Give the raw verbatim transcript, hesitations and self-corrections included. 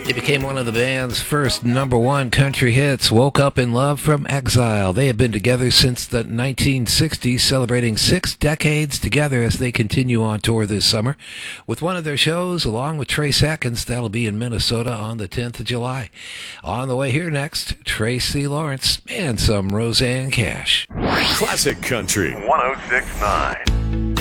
It became one of the band's first number one country hits, Woke Up in Love from Exile. They have been together since the nineteen sixties, celebrating six decades together as they continue on tour this summer with one of their shows along with Trace Atkins. That'll be in Minnesota on the tenth of July. On the way here next, Tracy Lawrence and some Roseanne Cash. Classic Country one oh six point nine